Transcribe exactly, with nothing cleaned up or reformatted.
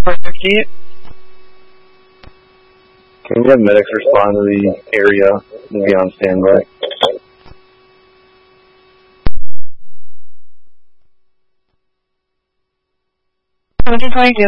fifty-eight. Can we have medics respond to the area and be on standby? seventeen twenty-two.